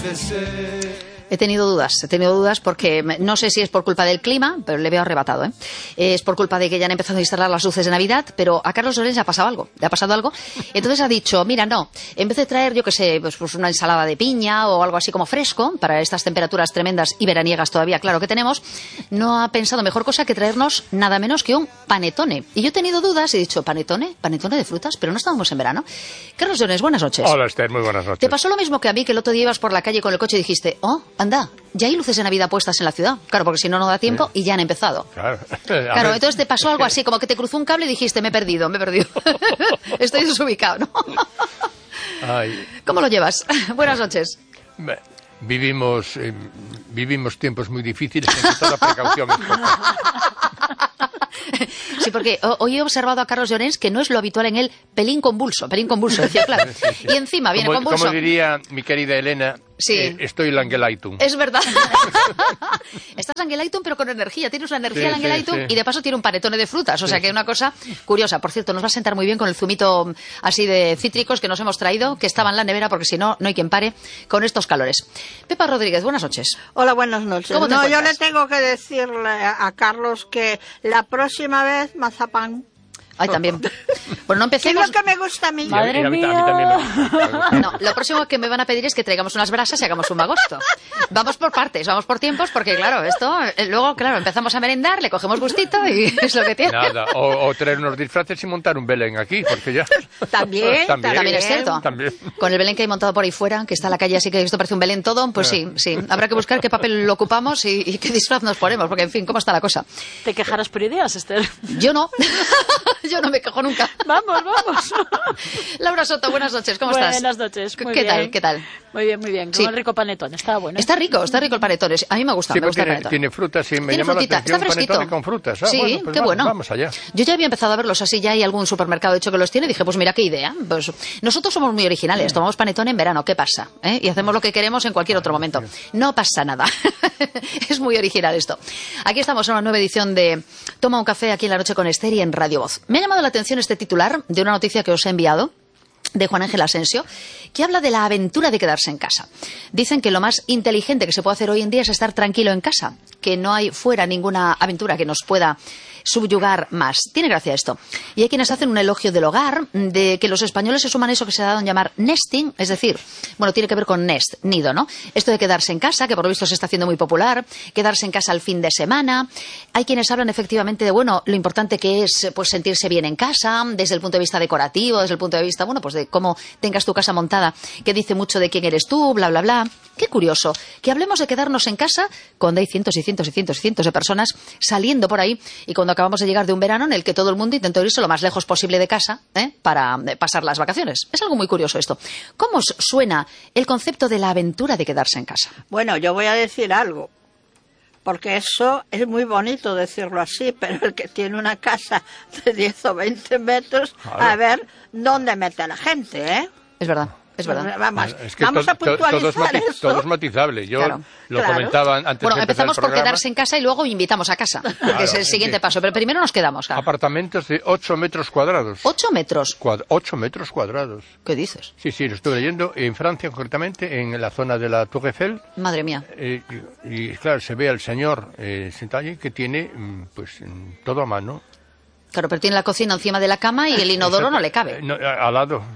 He tenido dudas porque no sé si es por culpa del clima, pero le veo arrebatado, ¿eh? Es por culpa de que ya han empezado a instalar las luces de Navidad, pero a Carlos Llorens le ha pasado algo. Entonces ha dicho, mira, no, en vez de traer, yo qué sé, pues una ensalada de piña o algo así como fresco, para estas temperaturas tremendas y veraniegas todavía, claro que tenemos, no ha pensado mejor cosa que traernos nada menos que un panetone. Y yo he tenido dudas y he dicho, ¿panetone de frutas? Pero no estábamos en verano. Carlos Llorens, buenas noches. Hola, Esther, muy buenas noches. ¿Te pasó lo mismo que a mí, que el otro día ibas por la calle con el coche y dijiste, oh, anda, ya hay luces de Navidad puestas en la ciudad? Claro, porque si no, no da tiempo y ya han empezado. Claro, entonces te pasó algo así, como que te cruzó un cable y dijiste, me he perdido. Estoy desubicado, ¿no? Ay. ¿Cómo lo llevas? Buenas noches. Vivimos tiempos muy difíciles en que toda precaución es poca. Sí, porque hoy he observado a Carlos Llorens que no es lo habitual en él, pelín convulso, decía, claro. Sí. Y encima viene convulso. Como diría mi querida Elena, sí. Estoy Langelaitum. Es verdad. Estás Langelaitum, pero con energía. Tienes una energía Langelaitum y de paso tiene un panetone de frutas. O sea que una cosa curiosa. Por cierto, nos va a sentar muy bien con el zumito así de cítricos que nos hemos traído, que estaba en la nevera, porque si no, no hay quien pare con estos calores. Pepa Rodríguez, buenas noches. Hola, buenas noches. ¿Cómo te encuentras? Yo le tengo que decirle a Carlos que la próxima vez mazapán. Ay, también. Bueno, no empecemos. ¿Qué es lo que me gusta a mí? Madre mía. A mí también me gusta. No, lo próximo que me van a pedir es que traigamos unas brasas y hagamos un magosto. Vamos por partes, vamos por tiempos, porque claro, esto, luego, claro, empezamos a merendar, le cogemos gustito y es lo que tiene. Nada, o traer unos disfraces y montar un Belén aquí, porque ya... También es cierto. También. Con el Belén que hay montado por ahí fuera, que está en la calle, así que esto parece un Belén todo, pues sí. Habrá que buscar qué papel lo ocupamos y qué disfraz nos ponemos, porque en fin, ¿cómo está la cosa? ¿Te quejarás por ideas, Esther? Yo no. Yo no me quejo nunca. Vamos. Laura Soto, buenas noches, ¿cómo estás? Buenas noches, muy ¿Qué bien. tal? Muy bien, Sí. con un rico panetón, está bueno. Está rico el panetone, a mí me gusta, Sí, me gusta el tiene, panetone. tiene frutas y me Tiene llama frutita, la atención está fresquito. panetone con frutas. Sí, bueno, pues qué bueno. Vamos allá. Yo ya había empezado a verlos así, ya hay algún supermercado de hecho que los tiene, y dije, pues mira qué idea. Pues nosotros somos muy originales, tomamos panetone en verano, ¿qué pasa? Y hacemos lo que queremos en cualquier otro momento. No pasa nada. Es muy original esto. Aquí estamos en una nueva edición de Toma un café aquí en La Noche con Esther y en Radio Voz. Me ha llamado la atención este titular de una noticia que os he enviado, de Juan Ángel Asensio, que habla de la aventura de quedarse en casa. Dicen que lo más inteligente que se puede hacer hoy en día es estar tranquilo en casa, que no hay fuera ninguna aventura que nos pueda subyugar más. Tiene gracia esto. Y hay quienes hacen un elogio del hogar, de que los españoles se suman a eso que se ha dado en llamar nesting, es decir, bueno, tiene que ver con nest, nido, ¿no? Esto de quedarse en casa, que por lo visto se está haciendo muy popular, quedarse en casa al fin de semana. Hay quienes hablan efectivamente de, bueno, lo importante que es pues sentirse bien en casa, desde el punto de vista decorativo, desde el punto de vista, bueno, pues de cómo tengas tu casa montada, que dice mucho de quién eres tú, bla, bla, bla. Qué curioso, que hablemos de quedarnos en casa cuando hay cientos y cientos y cientos y cientos de personas saliendo por ahí y cuando acabamos de llegar de un verano en el que todo el mundo intentó irse lo más lejos posible de casa para pasar las vacaciones. Es algo muy curioso esto. ¿Cómo os suena el concepto de la aventura de quedarse en casa? Bueno, yo voy a decir algo, porque eso es muy bonito decirlo así, pero el que tiene una casa de 10 o 20 metros, claro, a ver dónde mete a la gente, ¿eh? Es verdad. Es verdad. Vamos a puntualizar eso. Todo es matizable. Yo lo comentaba antes. Bueno, de empezamos el por programa. quedarse en casa y luego invitamos a casa, que es el siguiente paso. Pero primero nos quedamos. Claro. Apartamentos de 8 metros cuadrados. 8 metros. 8 metros cuadrados. ¿Qué dices? Sí, lo estuve leyendo en Francia, concretamente, en la zona de la Tour Eiffel. Madre mía. Y claro, se ve al señor sentado allí que tiene todo a mano. Claro, pero tiene la cocina encima de la cama y el inodoro no le cabe. Al lado.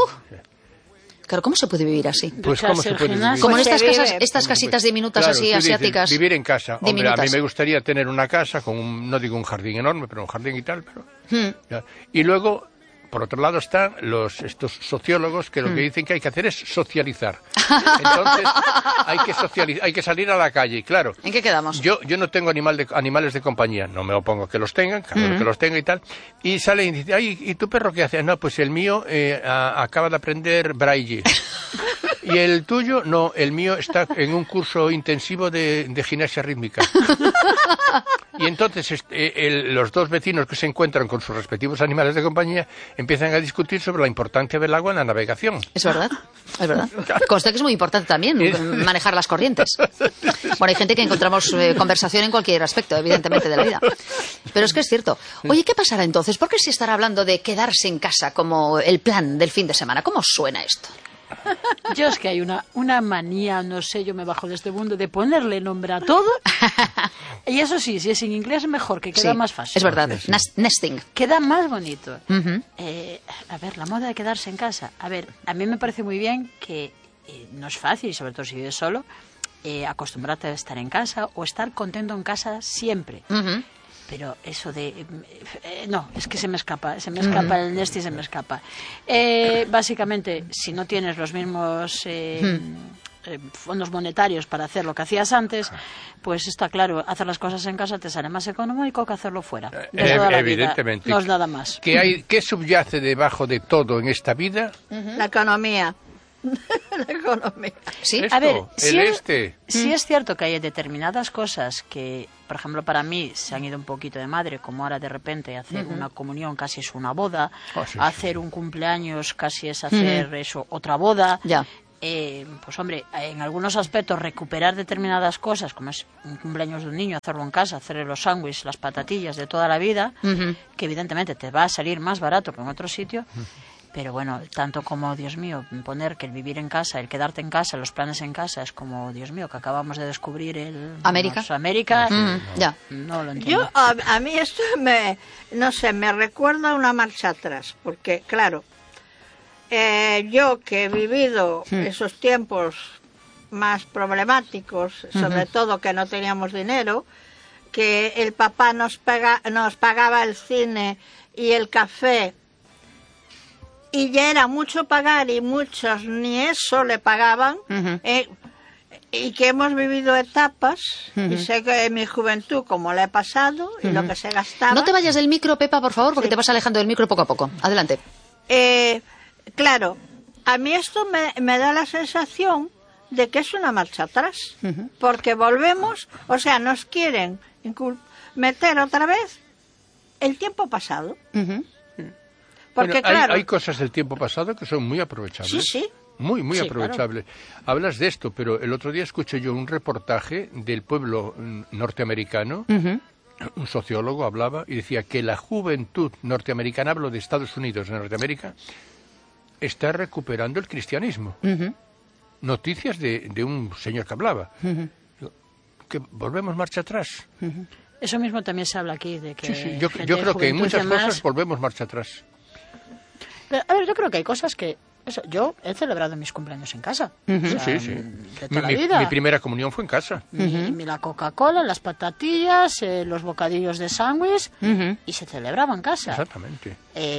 Claro, ¿cómo se puede vivir así? Pues ¿cómo se puede vivir? Como en estas casitas diminutas claro, así asiáticas. Dices, vivir en casa. Diminutas. Hombre, a mí me gustaría tener una casa con no digo un jardín enorme, pero un jardín y tal. Pero, y luego, por otro lado, están estos sociólogos que lo que dicen que hay que hacer es socializar. Entonces, hay que salir a la calle, claro. ¿En qué quedamos? Yo no tengo animales de compañía, no me opongo a que los tengan, cada uno que los tenga y tal. Y sale y dice, ay, ¿y tu perro qué hace? No, pues el mío acaba de aprender braille. Y el tuyo, no, el mío está en un curso intensivo de gimnasia rítmica. Y entonces los dos vecinos que se encuentran con sus respectivos animales de compañía empiezan a discutir sobre la importancia del agua en la navegación. Es verdad. Consta que es muy importante también manejar las corrientes. Bueno, hay gente que encontramos conversación en cualquier aspecto, evidentemente, de la vida. Pero es que es cierto. Oye, ¿qué pasará entonces? ¿Por qué se estará hablando de quedarse en casa como el plan del fin de semana? ¿Cómo suena esto? Yo es que hay una manía, no sé, yo me bajo de este mundo, de ponerle nombre a todo. Y eso sí, si es en inglés mejor, que queda Sí, más fácil. es verdad. Sí. Nesting. Queda más bonito. Ujú. A ver, la moda de quedarse en casa. A ver, a mí me parece muy bien que no es fácil, sobre todo si vives solo, acostumbrarte a estar en casa o estar contento en casa siempre. Ujú. Pero eso de... no, es que se me escapa el Nesti, se me escapa. Básicamente, si no tienes los mismos fondos monetarios para hacer lo que hacías antes, pues está claro, hacer las cosas en casa te sale más económico que hacerlo fuera. De toda la vida. Evidentemente. No es nada más. ¿Qué subyace debajo de todo en esta vida? La economía. La economía. Sí. Esto, A ver, sí es cierto que hay determinadas cosas que, por ejemplo, para mí se han ido un poquito de madre, como ahora de repente hacer una comunión casi es una boda, hacer un cumpleaños casi es hacer eso, otra boda. Ya. Pues hombre, en algunos aspectos recuperar determinadas cosas, como es un cumpleaños de un niño, hacerlo en casa, hacer los sándwiches, las patatillas de toda la vida, que evidentemente te va a salir más barato que en otro sitio. Pero bueno, tanto como, Dios mío, poner que el vivir en casa, el quedarte en casa, los planes en casa, es como, Dios mío, que acabamos de descubrir América. América. Ya. No lo entiendo. Yo, a mí esto me recuerda a una marcha atrás, porque claro, yo que he vivido esos tiempos más problemáticos, sobre todo que no teníamos dinero, que el papá nos pagaba el cine y el café, y ya era mucho pagar y muchos ni eso le pagaban, y que hemos vivido etapas, y sé que en mi juventud como la he pasado, y lo que se gastaba... No te vayas del micro, Pepa, por favor, porque Sí. te vas alejando del micro poco a poco. Adelante. Claro, a mí esto me da la sensación de que es una marcha atrás, porque volvemos, o sea, nos quieren meter otra vez el tiempo pasado. Porque Bueno, claro, hay cosas del tiempo pasado que son muy aprovechables. sí, Muy Sí, aprovechable. Hablas de esto, pero el otro día escuché yo un reportaje del pueblo norteamericano. Un sociólogo hablaba y decía que la juventud norteamericana, hablo de Estados Unidos, de Norteamérica, está recuperando el cristianismo. Noticias de un señor que hablaba. Que volvemos marcha atrás. Eso mismo también se habla aquí, de que... Sí. Yo gente creo de que en juventud y muchas demás- cosas volvemos marcha atrás. Pero, a ver, yo creo que hay cosas que... yo he celebrado mis cumpleaños en casa. O sea, Sí. De toda la Mi vida. primera comunión fue en casa. La Coca-Cola, las patatillas, los bocadillos de sándwich, y se celebraba en casa. Exactamente.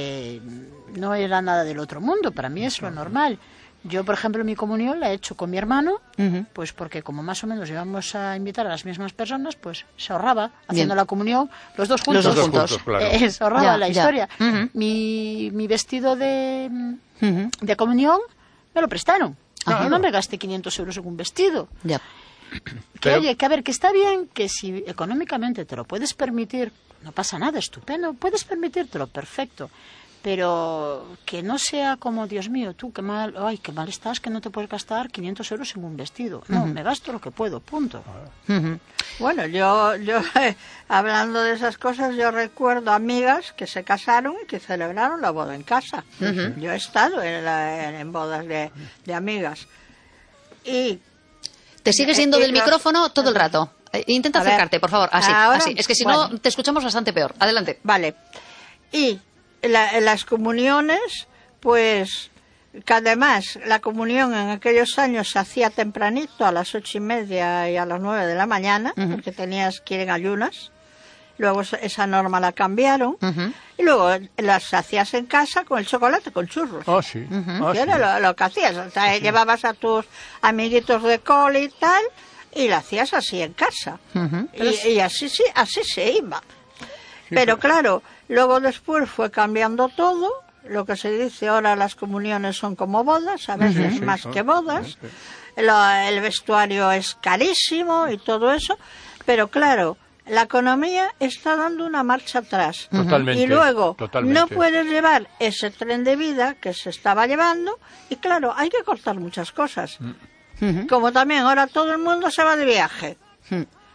No era nada del otro mundo, para mí es lo normal. Yo, por ejemplo, mi comunión la he hecho con mi hermano, pues porque como más o menos íbamos a invitar a las mismas personas, pues se ahorraba haciendo Bien. la comunión los dos juntos. Los dos juntos, claro. Se ahorraba Ya, la ya. historia. Mi vestido de comunión me lo prestaron. Ajá. Yo no me gasté 500 euros en un vestido. Ya. Que Pero- oye, que a ver, que está bien, que si económicamente te lo puedes permitir, no pasa nada, estupendo, puedes permitírtelo, perfecto. Pero que no sea como, Dios mío, tú, qué mal estás, que no te puedes gastar 500 euros en un vestido. No, me gasto lo que puedo, punto. bueno, yo hablando de esas cosas, yo recuerdo amigas que se casaron y que celebraron la boda en casa. Yo he estado en bodas de amigas. Y Te sigues yendo del los- micrófono todo el rato. Intenta A ver, acercarte, por favor. Así, ahora, así. Es que si bueno. no, te escuchamos bastante peor. Adelante. vale. Y las comuniones, pues, que además la comunión en aquellos años se hacía tempranito, a las 8:30 y a las 9 de la mañana, porque tenías que ir en ayunas. Luego esa norma la cambiaron. Y luego las hacías en casa con el chocolate, con churros. Ah, sí. Que era lo que hacías. O sea, llevabas a tus amiguitos de cole y tal, y lo hacías así en casa. Y así se iba. Pero claro, luego después fue cambiando todo. Lo que se dice ahora, las comuniones son como bodas, a veces más que bodas. El vestuario es carísimo y todo eso. Pero claro, la economía está dando una marcha atrás. Totalmente. Y luego totalmente. no puedes llevar ese tren de vida que se estaba llevando. Y claro, hay que cortar muchas cosas. Como también ahora todo el mundo se va de viaje.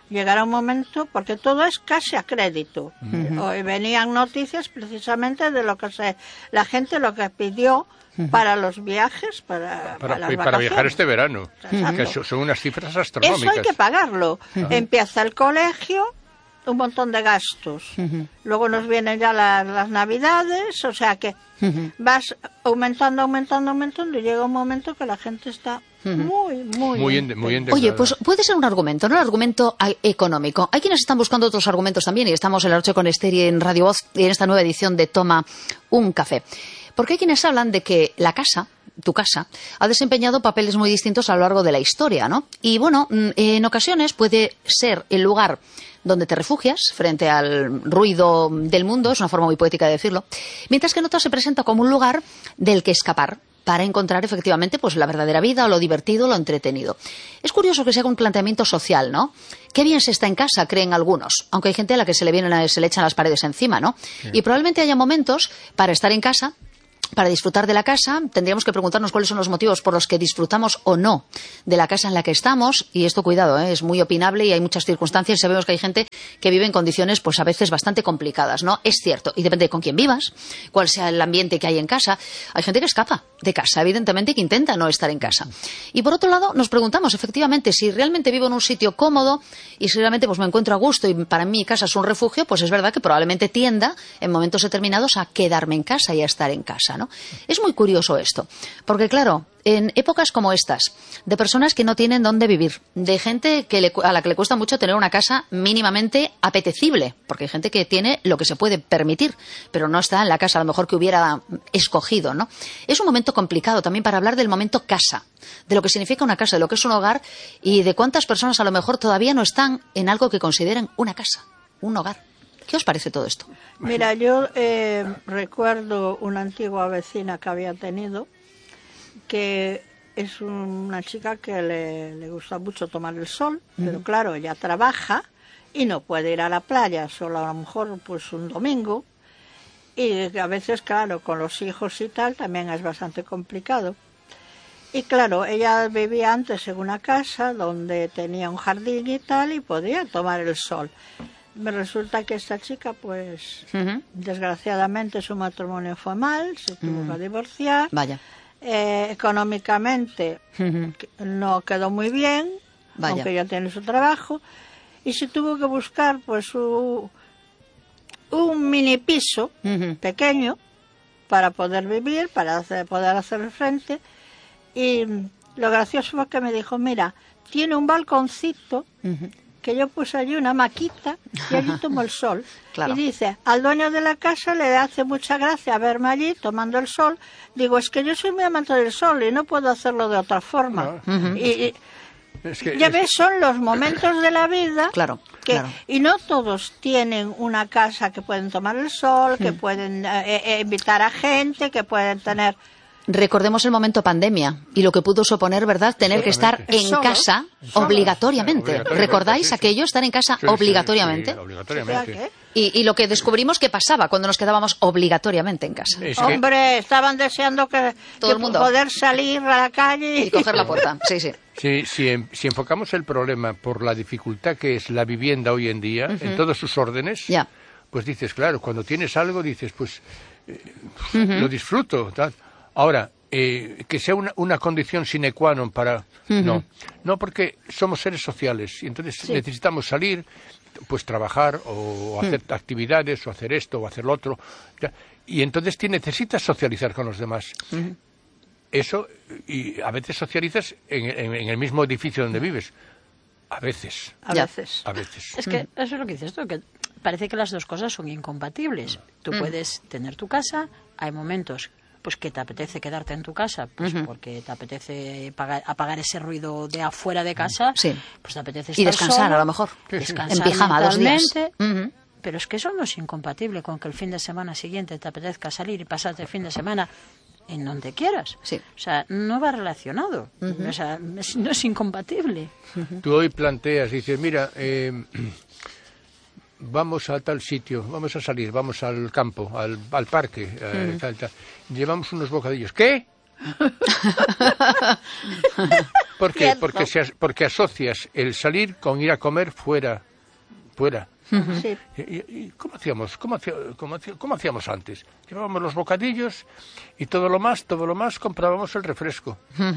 llegará un momento, porque todo es casi a crédito. Hoy venían noticias precisamente de lo que la gente lo que pidió para los viajes, para las vacaciones. Para viajar este verano, que son unas cifras astronómicas. Eso hay que pagarlo. Empieza el colegio, un montón de gastos. Luego nos vienen ya las Navidades, o sea que vas aumentando y llega un momento que la gente está muy endeudada. Oye, pues puede ser un argumento, ¿no? El argumento económico. Hay quienes están buscando otros argumentos también y estamos en la noche con Esther y en Radio Voz y en esta nueva edición de Toma un Café. Porque hay quienes hablan de que la casa, tu casa, ha desempeñado papeles muy distintos a lo largo de la historia, ¿no? Y bueno, en ocasiones puede ser el lugar donde te refugias frente al ruido del mundo, es una forma muy poética de decirlo, mientras que en otras se presenta como un lugar del que escapar para encontrar efectivamente pues la verdadera vida, o lo divertido, lo entretenido. Es curioso que se haga un planteamiento social, ¿no? Qué bien se está en casa, creen algunos, aunque hay gente a la que se le echan las paredes encima, ¿no? Sí. Y probablemente haya momentos para estar en casa, para disfrutar de la casa. Tendríamos que preguntarnos cuáles son los motivos por los que disfrutamos o no de la casa en la que estamos, y esto, cuidado, es muy opinable y hay muchas circunstancias. Sabemos que hay gente que vive en condiciones pues a veces bastante complicadas, ¿no? Es cierto, y depende de con quién vivas, cuál sea el ambiente que hay en casa. Hay gente que escapa de casa, evidentemente, que intenta no estar en casa. Y por otro lado, nos preguntamos efectivamente si realmente vivo en un sitio cómodo y si realmente pues me encuentro a gusto y para mí mi casa es un refugio. Pues es verdad que probablemente tienda en momentos determinados a quedarme en casa y a estar en casa, ¿no? Es muy curioso esto, porque claro, en épocas como estas, de personas que no tienen dónde vivir, de gente a la que le cuesta mucho tener una casa mínimamente apetecible, porque hay gente que tiene lo que se puede permitir, pero no está en la casa a lo mejor que hubiera escogido, ¿no? Es un momento complicado también para hablar del momento casa, de lo que significa una casa, de lo que es un hogar y de cuántas personas a lo mejor todavía no están en algo que consideren una casa, un hogar. ¿Qué os parece todo esto? Mira, yo recuerdo una antigua vecina que había tenido, que es una chica que le gusta mucho tomar el sol, pero claro, ella trabaja y no puede ir a la playa, solo a lo mejor pues un domingo, y a veces, claro, con los hijos y tal, también es bastante complicado. Y claro, ella vivía antes en una casa donde tenía un jardín y tal, y podía tomar el sol. Me resulta que esta chica, pues, desgraciadamente su matrimonio fue mal, se tuvo que divorciar. Vaya. Económicamente no quedó muy bien, Vaya. Aunque ya tiene su trabajo, y se tuvo que buscar, pues, un mini piso pequeño para poder vivir, para poder hacer frente. Y lo gracioso fue que me dijo, mira, tiene un balconcito que yo puse allí una maquita y allí tomo el sol. Claro. Y dice, al dueño de la casa le hace mucha gracia verme allí tomando el sol. Digo, es que yo soy muy amante del sol y no puedo hacerlo de otra forma. Ves, son los momentos de la vida. Claro, que, claro. Y no todos tienen una casa que pueden tomar el sol, que pueden invitar a gente, que pueden tener... Recordemos el momento pandemia y lo que pudo suponer, ¿verdad?, tener que estar en casa obligatoriamente. ¿Recordáis aquello? Estar en casa obligatoriamente. Sí, obligatoriamente. Y lo que descubrimos que pasaba cuando nos quedábamos obligatoriamente en casa. Hombre, estaban deseando que todo el mundo poder salir a la calle y coger la puerta. Sí, sí. Si enfocamos el problema por la dificultad que es la vivienda hoy en día, en todos sus órdenes, pues dices, claro, cuando tienes algo dices, pues lo disfruto, tal. Ahora, que sea una condición sine qua non para... No, porque somos seres sociales y entonces necesitamos salir, pues trabajar o hacer actividades o hacer esto o hacer lo otro. Y entonces necesitas socializar con los demás. Eso, y a veces socializas en el mismo edificio donde vives. A veces. A veces. Es que eso es lo que dices tú, que parece que las dos cosas son incompatibles. Tú puedes tener tu casa, hay momentos pues que te apetece quedarte en tu casa, pues porque te apetece apagar ese ruido de afuera de casa, pues te apetece estar y descansar solo, a lo mejor, descansar en pijama 2 días. Pero es que eso no es incompatible con que el fin de semana siguiente te apetezca salir y pasarte el fin de semana en donde quieras. O sea, no va relacionado. O sea, no es incompatible. Tú hoy planteas, dices, mira, vamos a tal sitio, vamos a salir, vamos al campo, al parque, tal. Llevamos unos bocadillos. ¿Qué? ¿Por qué? Cierto. Porque asocias el salir con ir a comer fuera. Sí. ¿Y cómo hacíamos antes? Llevábamos los bocadillos y todo lo más comprábamos el refresco.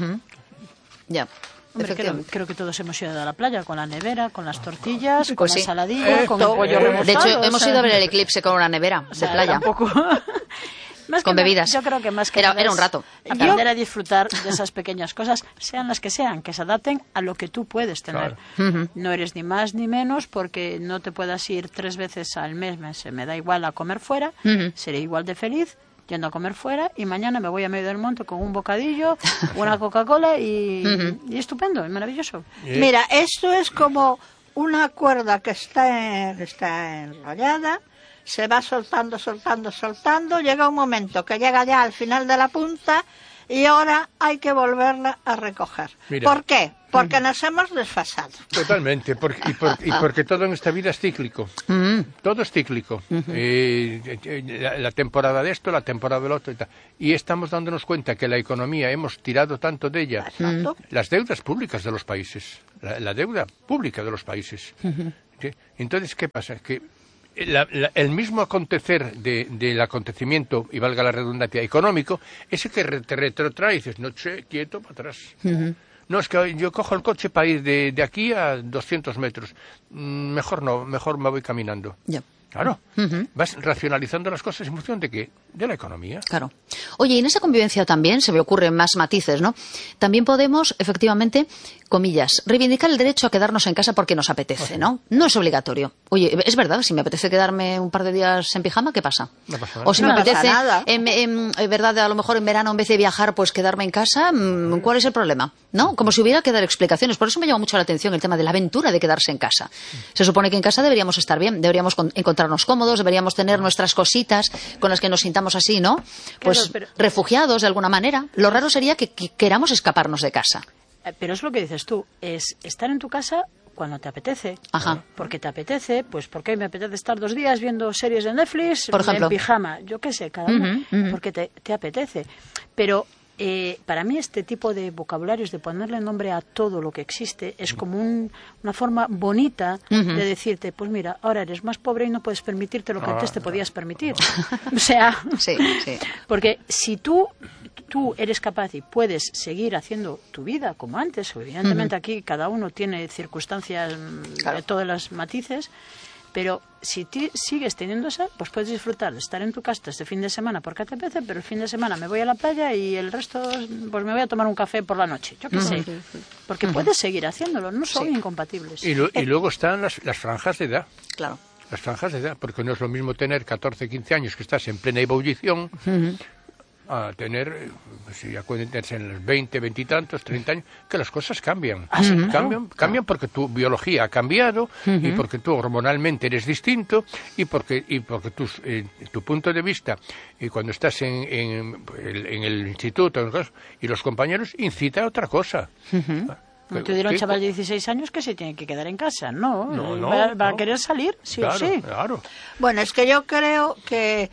Ya. Hombre, creo que todos hemos ido a la playa con la nevera, con las tortillas, con Pues la sí. ensaladilla, con el pollo remozado. De hecho, hemos o sea, ido a ver el eclipse con una nevera o sea, de playa. tampoco... Más Con que nada, bebidas. Yo creo que más que Era nada un rato. aprender a disfrutar de esas pequeñas cosas, sean las que sean, que se adapten a lo que tú puedes tener. Claro. No eres ni más ni menos porque no te puedas ir 3 veces al mes. Me da igual a comer fuera, seré igual de feliz yendo a comer fuera y mañana me voy a medio del monte con un bocadillo, una Coca-Cola y estupendo, y maravilloso. Mira, esto es como una cuerda que está enrollada, se va soltando, llega un momento que llega ya al final de la punta y ahora hay que volverla a recoger. Mira. ¿Por qué? Porque nos hemos desfasado. Totalmente, porque todo en esta vida es cíclico. Todo es cíclico. La temporada de esto, la temporada del otro y tal. Y estamos dándonos cuenta que la economía, hemos tirado tanto de ella. Exacto. Las deudas públicas de los países. La deuda pública de los países. ¿Sí? Entonces, ¿qué pasa? Que el mismo acontecer del acontecimiento, y valga la redundancia, económico, ese que te retrotrae y dices, no, quieto, para atrás. No, es que yo cojo el coche para ir de aquí a 200 metros. Mejor no, mejor me voy caminando. Ya. Claro, vas racionalizando las cosas en función de ¿qué? De la economía. Claro. Oye, y en esa convivencia también se me ocurren más matices, ¿no? También podemos, efectivamente, comillas, reivindicar el derecho a quedarnos en casa porque nos apetece, ¿no? No es obligatorio. Oye, es verdad, si me apetece quedarme un par de días en pijama, ¿qué pasa? No pasa nada. O si No me pasa apetece, nada. verdad, a lo mejor en verano en vez de viajar, pues quedarme en casa, ¿cuál es el problema? ¿No? Como si hubiera que dar explicaciones. Por eso me llama mucho la atención el tema de la aventura de quedarse en casa. Se supone que en casa deberíamos estar bien, deberíamos encontrarnos cómodos, deberíamos tener nuestras cositas con las que nos sintamos así, ¿no? Pues pero- refugiados de alguna manera. Lo raro sería que queramos escaparnos de casa. Pero es lo que dices tú, es estar en tu casa cuando te apetece. Ajá. Porque te apetece, pues porque me apetece estar 2 días viendo series de Netflix, Por ejemplo. en pijama, yo qué sé, cada uno, porque te apetece. Pero para mí este tipo de vocabularios, de ponerle nombre a todo lo que existe, es como una forma bonita de decirte, pues mira, ahora eres más pobre y no puedes permitirte lo que antes te podías permitir. O sea, Sí, sí. porque si tú eres capaz y puedes seguir haciendo tu vida como antes, evidentemente aquí cada uno tiene circunstancias Claro. de todos los matices, pero si sigues teniendo esa, pues puedes disfrutar de estar en tu casa este fin de semana porque te apetece, pero el fin de semana me voy a la playa y el resto pues me voy a tomar un café por la noche, yo qué sé, porque puedes seguir haciéndolo, no son incompatibles. Y luego están las franjas de edad. Claro. Las franjas de edad, porque no es lo mismo tener 14, 15 años que estás en plena ebullición a tener, si ya pueden tenerse en los 20, 20 y tantos, 30 años, que las cosas cambian. Sí, claro. Cambian porque tu biología ha cambiado y porque tú hormonalmente eres distinto y porque tu punto de vista y cuando estás en el instituto y los compañeros incita a otra cosa. No te dirá un Sí, chaval de 16 años que se tiene que quedar en casa, no, No, va a no. querer salir, sí claro, o sí. Claro. Bueno, es que yo creo que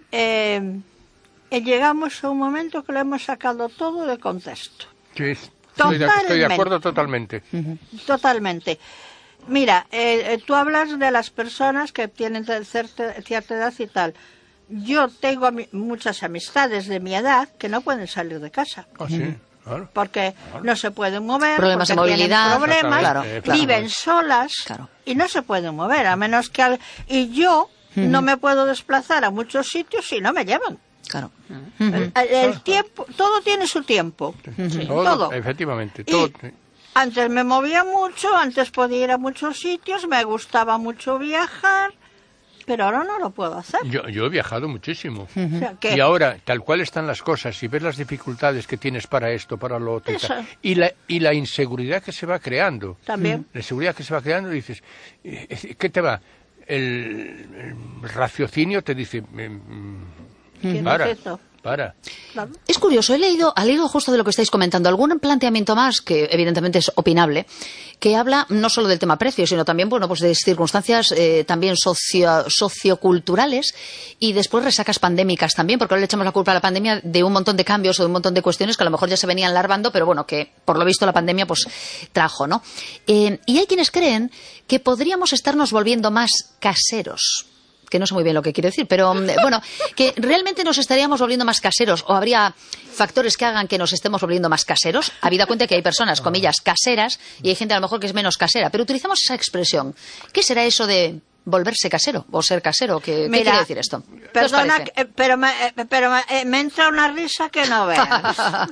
llegamos a un momento que lo hemos sacado todo de contexto. Sí, estoy de Totalmente. acuerdo totalmente. Totalmente. Mira, tú hablas de las personas que tienen cierta edad y tal. Yo tengo muchas amistades de mi edad que no pueden salir de casa. Ah, sí, claro. Porque no se pueden mover, Problemas de porque tienen movilidad. problemas, Claro, claro. viven solas Claro. y no se pueden mover, a menos que... Y yo no me puedo desplazar a muchos sitios si no me llevan. Claro. El tiempo, todo tiene su tiempo. Todo. Efectivamente. Y Todo. antes me movía mucho, antes podía ir a muchos sitios, me gustaba mucho viajar, pero ahora no lo puedo hacer. Yo he viajado muchísimo. O sea, que Y ahora, tal cual están las cosas, y ves las dificultades que tienes para esto, para lo otro, Eso. y la inseguridad que se va creando. También. La inseguridad que se va creando, dices, ¿qué te va? El raciocinio te dice, ¿Qué para, es eso? para. Claro. Es curioso, al hilo justo de lo que estáis comentando, algún planteamiento más, que evidentemente es opinable, que habla no solo del tema precio, sino también, bueno, pues de circunstancias también socioculturales y después resacas pandémicas también, porque ahora le echamos la culpa a la pandemia de un montón de cambios o de un montón de cuestiones que a lo mejor ya se venían larvando, pero bueno, que por lo visto la pandemia pues trajo, ¿no? Y hay quienes creen que podríamos estarnos volviendo más caseros, que no sé muy bien lo que quiere decir, pero bueno, que realmente nos estaríamos volviendo más caseros, o habría factores que hagan que nos estemos volviendo más caseros, habida cuenta que hay personas, comillas, caseras, y hay gente a lo mejor que es menos casera, pero utilizamos esa expresión. ¿Qué será eso de volverse casero o ser casero? ¿Qué quiere decir esto? Perdona, pero me entra una risa que no veas.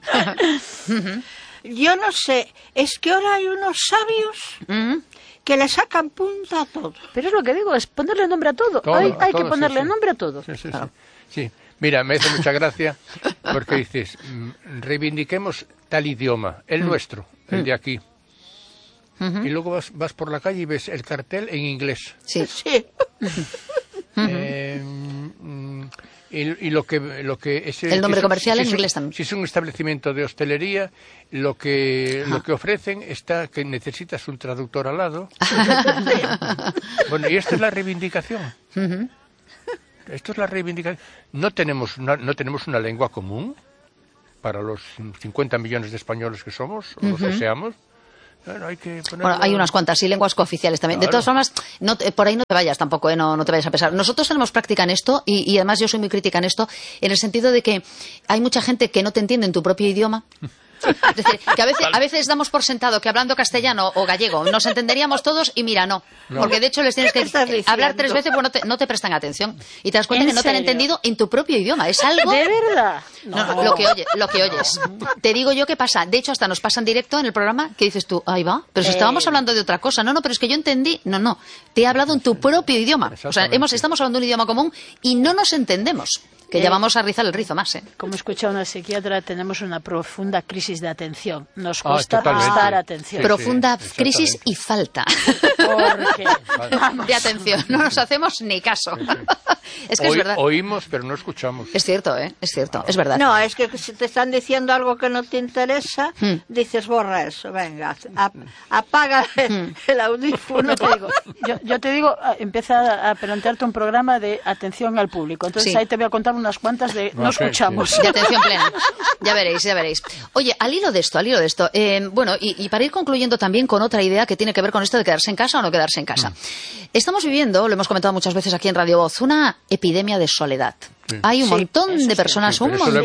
Yo no sé, es que ahora hay unos sabios que le sacan punta a todo. Pero es lo que digo, es ponerle nombre a todo. Hay que ponerle nombre a todo. Sí. Mira, me hace mucha gracia porque dices, reivindiquemos tal idioma, el nuestro, el de aquí. Y luego vas por la calle y ves el cartel en inglés. Sí. Y lo que es el nombre comercial en inglés también. Si es un establecimiento de hostelería, lo que ofrecen está que necesitas un traductor al lado. Bueno, y esta es la reivindicación. Esto es la reivindicación. No tenemos una lengua común para los 50 millones de españoles que somos, o los que seamos. Bueno, hay unas cuantas, sí, lenguas cooficiales también. Claro. De todas formas, por ahí no te vayas tampoco, no te vayas a pensar. Nosotros tenemos práctica en esto y además yo soy muy crítica en esto, en el sentido de que hay mucha gente que no te entiende en tu propio idioma. Es decir, que a veces damos por sentado que hablando castellano o gallego nos entenderíamos todos y mira, no. Porque de hecho les tienes que hablar 3 veces porque no te prestan atención. Y te das cuenta que no te han entendido en tu propio idioma. Es algo... ¿De verdad? No. Lo que oyes. Te digo yo qué pasa. De hecho, hasta nos pasan directo en el programa que dices tú, ahí va, pero si estábamos hablando de otra cosa. No, pero es que yo entendí. No. Te he hablado en tu propio idioma. O sea, estamos hablando de un idioma común y no nos entendemos. Que ya vamos a rizar el rizo más, Como escucha una psiquiatra, tenemos una profunda crisis de atención. Nos cuesta prestar atención. Profunda crisis y falta de atención. No nos hacemos ni caso. Es que es verdad. Oímos, pero no escuchamos. Es cierto, es cierto, es verdad. No, es que si te están diciendo algo que no te interesa, dices, borra eso, venga, apaga el audífono. Yo te digo, empieza a plantearte un programa de atención al público. Entonces ahí te voy a contar unas cuantas de no escuchamos. De atención plena. Ya veréis. Oye, al hilo de esto, bueno, y para ir concluyendo también con otra idea que tiene que ver con esto de quedarse en casa o no quedarse en casa. Estamos viviendo, lo hemos comentado muchas veces aquí en Radio Voz, una epidemia de soledad. Hay un montón de personas,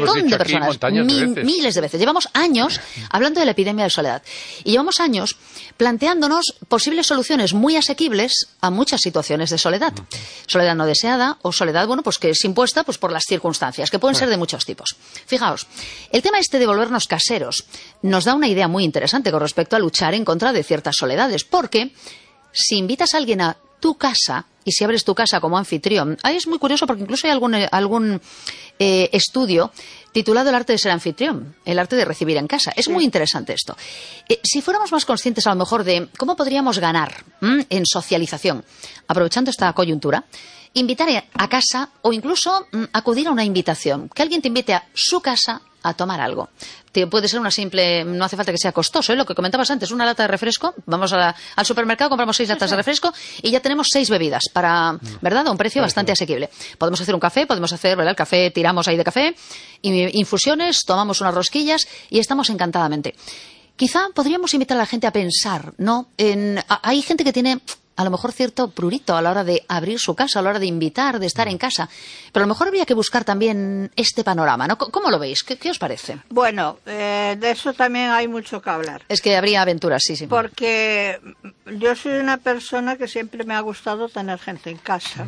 miles de veces. Llevamos años hablando de la epidemia de soledad. Y llevamos años planteándonos posibles soluciones muy asequibles a muchas situaciones de soledad. Soledad no deseada o soledad, bueno, pues que es impuesta pues por las circunstancias, que pueden ser de muchos tipos. Fijaos, el tema de volvernos caseros nos da una idea muy interesante con respecto a luchar en contra de ciertas soledades, porque si invitas a alguien a tu casa y si abres tu casa como anfitrión, ahí es muy curioso porque incluso hay algún estudio titulado El arte de ser anfitrión, el arte de recibir en casa. Es muy interesante esto. Si fuéramos más conscientes a lo mejor de cómo podríamos ganar en socialización, aprovechando esta coyuntura, invitar a casa o incluso acudir a una invitación, que alguien te invite a su casa a tomar algo. Puede ser una simple, no hace falta que sea costoso, lo que comentabas antes, una lata de refresco, vamos al supermercado, compramos 6 latas de refresco y ya tenemos 6 bebidas ¿verdad? A un precio bastante asequible. Podemos hacer un café, ¿verdad? El café, tiramos ahí de café, infusiones, tomamos unas rosquillas y estamos encantadamente. Quizá podríamos invitar a la gente a pensar, ¿no? Hay gente que tiene a lo mejor cierto prurito a la hora de abrir su casa, a la hora de invitar, de estar en casa. Pero a lo mejor habría que buscar también este panorama, ¿no? ¿Cómo lo veis? ¿Qué os parece? Bueno, de eso también hay mucho que hablar. Es que habría aventuras, sí. Porque yo soy una persona que siempre me ha gustado tener gente en casa.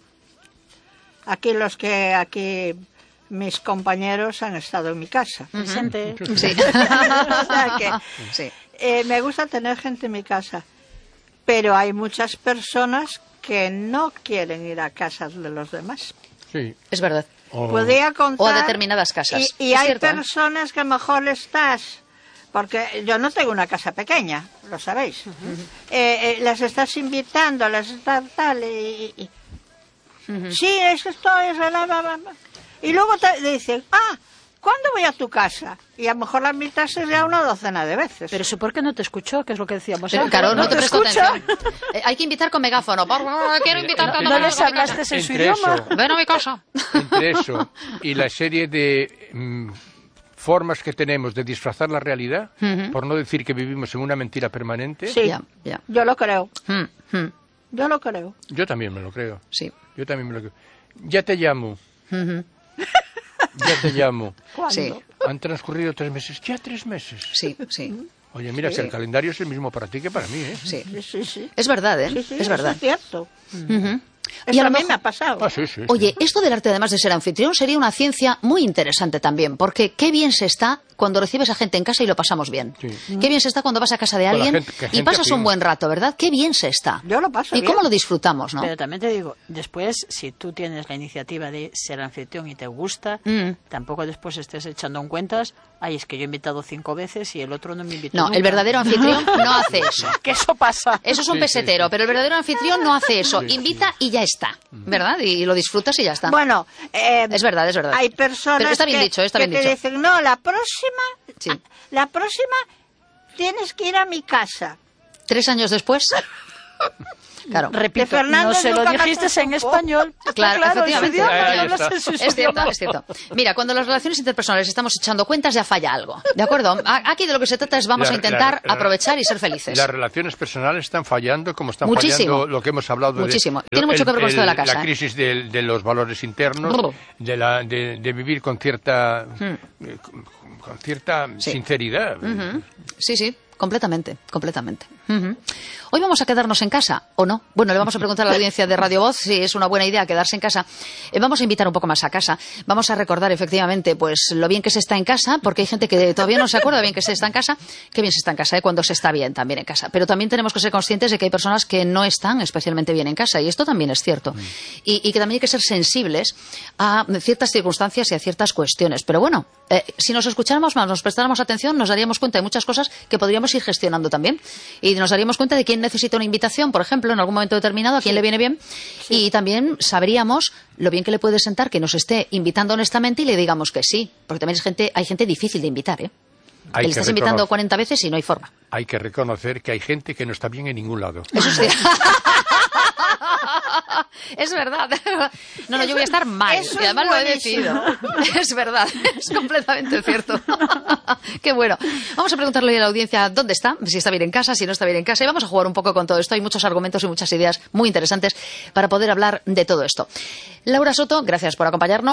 Aquí mis compañeros han estado en mi casa. Presente. Sí. O sea que, me gusta tener gente en mi casa. Pero hay muchas personas que no quieren ir a casas de los demás. Sí. Es verdad. Podría contar, o a determinadas casas. Y hay personas que a lo mejor porque yo no tengo una casa pequeña, lo sabéis. Las estás invitando, las estás tal, sí, eso estoy. Y luego te dicen, ¿cuándo voy a tu casa? Y a lo mejor la invitaste ya una docena de veces. Pero eso ¿por qué no te escuchó? Que es lo que decíamos. Pero, antes. claro, no te prestó escucha. atención. Hay que invitar con megáfono. Por favor, quiero invitar a ¿No les hablaste en su idioma? Ven a mi casa. Entre eso y la serie de formas que tenemos de disfrazar la realidad, por no decir que vivimos en una mentira permanente, Sí, Ya. yo lo creo. Mm, mm, Yo lo creo. yo también me lo creo. Sí. Yo también me lo creo. Ya te llamo. Ya te llamo. ¿Cuándo? Sí. Han transcurrido 3 meses. Ya 3 meses. Sí, sí, Oye, mira, que el calendario es el mismo para ti que para mí, ¿eh? sí. Sí, sí, sí. Es verdad, ¿eh? Sí, sí, es eso verdad. es cierto. Ujú. Eso Y a lo a mí mejor- me ha pasado. Ah, sí, sí. sí. Oye, esto del arte, además de ser anfitrión, sería una ciencia muy interesante también, porque qué bien se está cuando recibes a gente en casa y lo pasamos bien. Sí. Qué bien se está cuando vas a casa de Con la alguien gente- que y gente pasas un afín. buen rato, ¿verdad? Qué bien se está. Yo lo paso ¿Y bien. cómo lo disfrutamos, no? Pero también te digo, después, si tú tienes la iniciativa de ser anfitrión y te gusta, tampoco después estés echando en cuentas, ay, es que yo he invitado 5 veces y el otro no me invitó No, nunca. el verdadero anfitrión no hace eso. Que eso pasa. Eso es un Sí, pesetero, sí. pero el verdadero anfitrión no hace eso. Sí, Invita y ya está, ¿verdad? Y lo disfrutas y ya está. Bueno, Es verdad, es verdad. hay personas Pero está bien que, dicho, está que bien te dicho. dicen, no, la próxima tienes que ir a mi casa. 3 años después, claro. Repito, De Fernández no se lo nunca me dijiste en supo. español. Está Claro, en su efectivamente. idioma, Ahí y hablas está. en su Es cierto, idioma. es cierto. Mira, cuando las relaciones interpersonales estamos echando cuentas ya falla algo, ¿de acuerdo? Aquí de lo que se trata es vamos a intentar aprovechar y ser felices. Las relaciones personales están fallando, como están Muchísimo. fallando lo que hemos hablado. Muchísimo. Tiene mucho que ver con esto de la casa, La ¿eh? crisis de los valores internos, Brr. de vivir con cierta, con cierta Sí. sinceridad. Sí, sí, completamente, completamente. Ujú. Hoy vamos a quedarnos en casa, ¿o no? Bueno, le vamos a preguntar a la audiencia de Radio Voz si es una buena idea quedarse en casa. Vamos a invitar un poco más a casa. Vamos a recordar, efectivamente, pues lo bien que se está en casa, porque hay gente que todavía no se acuerda bien que se está en casa. Qué bien se está en casa, cuando se está bien también en casa. Pero también tenemos que ser conscientes de que hay personas que no están especialmente bien en casa, y esto también es cierto. Y que también hay que ser sensibles a ciertas circunstancias y a ciertas cuestiones. Pero bueno, si nos escucháramos más, nos prestáramos atención, nos daríamos cuenta de muchas cosas que podríamos ir gestionando también. Y nos daríamos cuenta de quién necesita una invitación, por ejemplo, en algún momento determinado, a quién le viene bien. Y también sabríamos lo bien que le puede sentar que nos esté invitando honestamente y le digamos que sí. Porque también hay gente difícil de invitar, ¿eh? Hay Que le que estás invitando reconocer- 40 veces y no hay forma. Hay que reconocer que hay gente que no está bien en ningún lado. Eso sí. Es verdad. No, yo voy a estar mal. Eso Y además es lo he buenísimo. decidido. Es verdad. Es completamente cierto. Qué bueno. Vamos a preguntarle a la audiencia dónde está, si está bien en casa, si no está bien en casa. Y vamos a jugar un poco con todo esto. Hay muchos argumentos y muchas ideas muy interesantes para poder hablar de todo esto. Laura Soto, gracias por acompañarnos.